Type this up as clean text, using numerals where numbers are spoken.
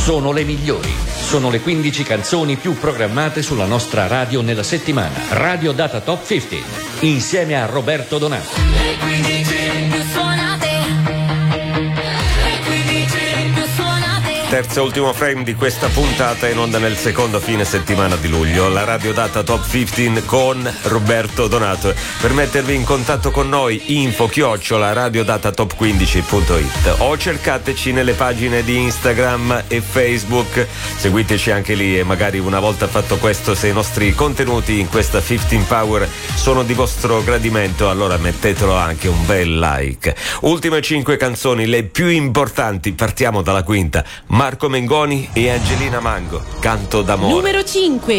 sono le migliori. Sono le 15 canzoni più programmate sulla nostra radio nella settimana. Radio Data Top 15, insieme a Roberto Donato. Le 15 più suonate. Le 15 più suonate. Terzo e ultimo frame di questa puntata in onda nel secondo fine settimana di luglio. La Radio Data Top 15 con Roberto Donato. Per mettervi in contatto con noi, info@radiodatatop15.it o cercateci nelle pagine di Instagram e Facebook. Seguiteci anche lì e magari una volta fatto questo, se i nostri contenuti in questa 15 Power sono di vostro gradimento, allora mettetelo anche un bel like. Ultime 5 canzoni, le più importanti. Partiamo dalla quinta. Marco Mengoni e Angelina Mango, Canto d'amore. Numero 5.